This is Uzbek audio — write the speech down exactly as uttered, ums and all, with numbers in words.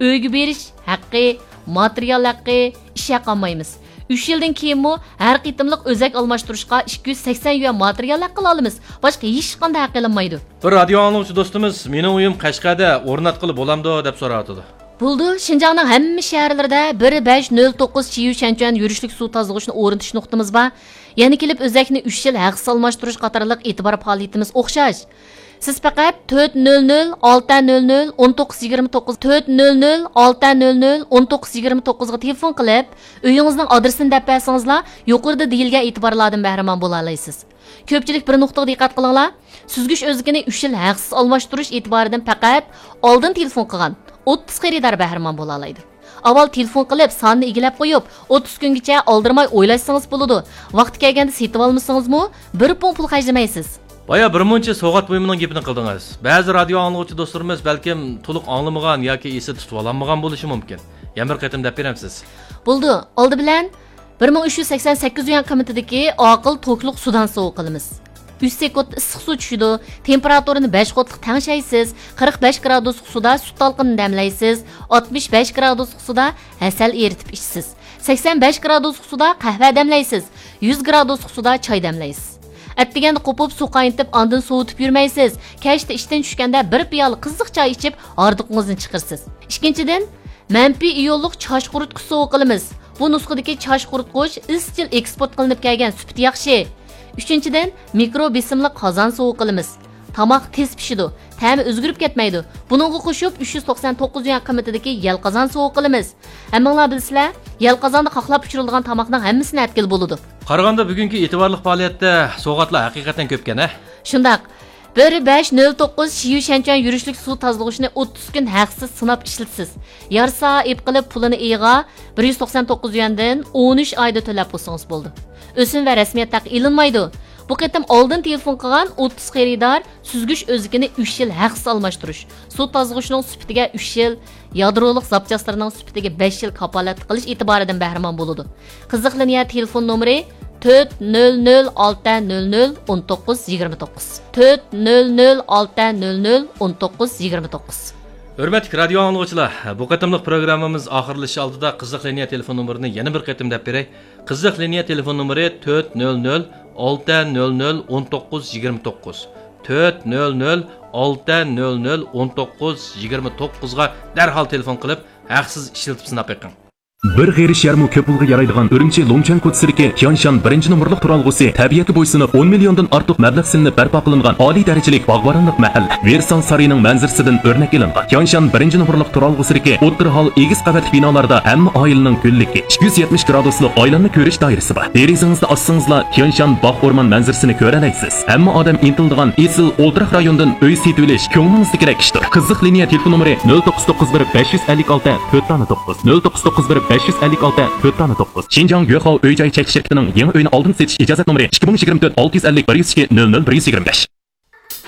uyga berish haqqi, material haqqi, ish haqi olmaymiz. uch yildan keyinmi har qitimliq o'zak almashtirishga ikki yuz sakson yuan material haqqi olamiz. Boshqa hech qanday haqqi olinmaydi. Bir radio angluvchi do'stimiz mening uyim Qashqarda o'rnatqilib bo'lamdi deb so'radi. Buldu, Şinjanning hamma shaharlarida bir besh nol to'qqiz Chiyu Shanchan yurishlik suv tozalag'ishni o'rnatish nuqtamiz bor. Yana kelib o'zakni uch yil haqsiz almashtirish qatorliq e'tibor faoliyatimiz o'xshash. Siz faqat to'rt nol nol olti nol nol o'n to'qqiz yigirma to'qqiz to'rt nol nol olti nol nol o'n to'qqiz yigirma to'qqiz ga telefon qilib, uyingizning adresini deb bersangizlar, yuqorida deyilgan e'tiborlardan bahramand bo'la olasiz. Ko'pchilik bir nuqtaga diqqat qilinglar. Süzgüç o'zligini uch yil haqsiz almashtirish e'tiboridan faqat oldin telefon qilgan o'ttiz xaridor bahramand bo'la oladi. Avval telefon qilib, sonni egilab qo'yib, o'ttiz kungacha oldirmay o'ylashsangiz bo'ladi. Vaqti kelganda setib olmasangizmi, bir pun pul xarjlamaysiz. Baya bir muncha so'g'at buyumining gapini qildingiz. Ba'zi radio angluvchi do'stlarimiz balkim to'liq anglamagan yoki esi tutib olmagan bo'lishi mumkin. Yana bir qatim deb beramsiz. Bo'ldi. Oldi bilan bir ming uch yuz sakson sakkiz yuan qiymatidagi oqil to'kliq sudan sovuq qilamiz. uch sekund issiq suv tushidi, temperaturini besh qotliq tangshaysiz, qirq besh gradus suvda sut talqinini damlaysiz, oltmish besh gradus suvda asal eritib ichsiz, sakson besh gradus suvda qahva damlaysiz, yuz gradus suvda choy damlaysiz. Atdiganda qo'pib suv qaynatib, ondan sovutib yurmaysiz. Kechda ishdan tushganda bir piyola qiziq choy ichib, ordiqingizni chiqirsiz. Ikkinchidan, manfiy iyonliq chosh quritgich suv qilamiz. Bu nusxadagi chosh quritgich izchil eksport qilinib kelgan, sifati yaxshi. Uchinchidan, mikro besimli qozon suvi qilamiz. Tomoq tez pishidi, ta'mi o'zgarib ketmaydi. Buningga qo'shib uch yuz to'qson to'qqiz yuan qiymatidagi yal qozon suvi qilamiz. Hammanglar bilsizlar, yal qozonda qoqlab pishirilgan tomoqning hammasini atkil bo'ladi. Qaraganda bugungi e'tiborli faoliyatda so'g'atlar haqiqatan ko'pkan, ha? Shundaq. bir besh nol to'qqiz Chiyu Shanchan yurishlik suv tozalag'ishni o'ttiz kun haqsiz sinab ishlatsiz. Yarsa ep qilib pulini iyg'a bir yuz to'qson to'qqiz yuandan o'n uch oyda to'lab bo'lsangiz bo'ldi. O'sin va rasmiyat taq ilinmaydi. Bu qatam oldin telefon qilgan o'ttiz xaridor süzgüç o'zligini uch yil haqsiz almashtirish, suv tozalag'ishning sifatiga uch yil, yadroliq zapchastlarining sifatiga besh yil kapolat qilish e'tiboridan bahramand bo'ladi. Qiziqlaniya telefon nomeri to'rt nol nol olti nol nol o'n to'qqiz yigirma to'qqiz to'rt nol nol olti nol nol o'n to'qqiz yigirma to'qqiz. Hurmatli radio angluvchilar, bu qatimliq programmamiz oxirlashi oldida qiziq liniya telefon nomerini yana bir qatim deb beray. Qiziq liniya telefon nomeri to'rt nol nol olti nol nol o'n to'qqiz yigirma to'qqiz to'rt nol nol olti nol nol o'n to'qqiz yigirma to'qqiz ga darhol telefon qilib, haqsiz ishlatib sinab beqing. Bir g'erish yarmi ko'p pulga yaraydigan Urumchi Longchan ko'tsiriki Tianshan birinchi nomerlik turalg'usi tabiatga bo'ysunib o'n milliondan ortiq mablag' silinib barpo qilingan oliy darajalik bog'boronlik mahal Versan sarining manzarasidan o'rnak ilingan. Tianshan birinchi nomerlik turalg'usiriki o'ttir hol egiz qavat binolarda hamma oilaning kunligi ikki yuz yetmish graduslik oilanni ko'rish doirasi bor. Derizingizda ossingizlar Tianshan bog' o'rmon manzarasini ko'ra olasiz. Hamma odam intildigan esil o'ltiraq rayondan uy setib olish ko'nglingizdagi kerak ishdir. Qiziq liniya telefon nomeri nol to'qqiz to'qqiz bir besh yuz ellik olti to'rt to'qqiz nol to'qqiz to'qqiz bir besh yuz ellik olti to'rt to'qqiz. Xinjiang Yuhao uy joy chekish shirkatining yangi uyni oldin setish ijozat nomeri ikki ming yigirma to'rt olti yuz ellik bir yuz ikki nol nol bir yuz yigirma besh.